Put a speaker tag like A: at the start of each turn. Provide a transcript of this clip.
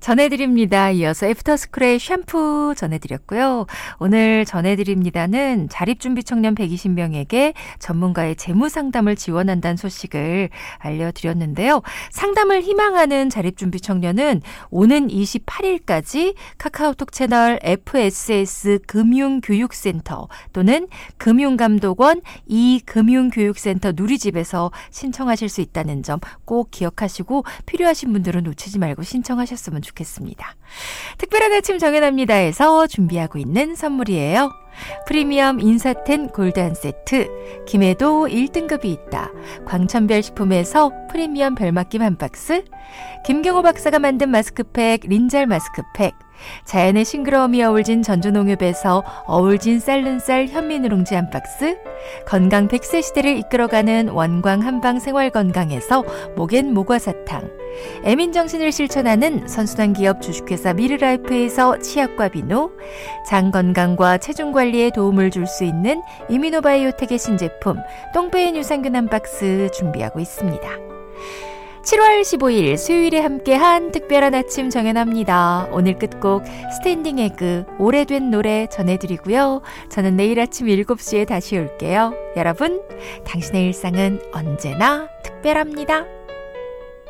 A: 전해드립니다. 이어서 애프터스쿨의 샴푸 전해드렸고요. 오늘 전해드립니다는 자립준비 청년 120명에게 전문가의 재무상담을 지원한다는 소식을 알려드렸는데요. 상담을 희망하는 자립준비 청년은 오는 28일까지 카카오톡 채널 FSS 금융교육센터 또는 금융감독원 이금융교육센터 누리집에서 신청하실 수 있다는 점 꼭 기억하시고 필요하신 분들은 놓치지 말고 신청하셨으면 좋겠습니다. 특별한 아침 정연합니다에서 준비하고 있는 선물이에요. 프리미엄 인사텐 골드 한 세트, 김해도 1등급이 있다. 광천별 식품에서 프리미엄 별맛김 한 박스, 김경호 박사가 만든 마스크팩 린잘 마스크팩, 자연의 싱그러움이 어울진 전주농협에서 어울진 쌀른 쌀 현미누룽지 한 박스, 건강 100세 시대를 이끌어가는 원광 한방 생활건강에서 목엔 모과사탕, 애민정신을 실천하는 선순환 기업 주식회사 미르라이프에서 치약과 비누, 장 건강과 체중 관리에 도움을 줄 수 있는 이미노바이오텍의 신제품 똥배엔 유산균 한 박스 준비하고 있습니다. 7월 15일 수요일에 함께한 특별한 아침 정연합니다. 오늘 끝곡 스탠딩 에그 오래된 노래 전해드리고요. 저는 내일 아침 7시에 다시 올게요. 여러분, 당신의 일상은 언제나 특별합니다.